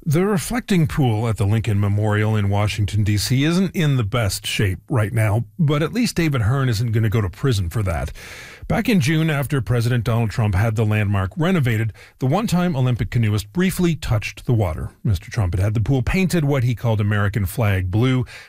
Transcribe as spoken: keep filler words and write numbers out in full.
The reflecting pool at the Lincoln Memorial in Washington, D C isn't in the best shape right now, but at least David Hearn isn't going to go to prison for that. Back in June, after President Donald Trump had the landmark renovated, the one-time Olympic canoeist briefly touched the water. Mister Trump had had the pool painted what he called American flag blue,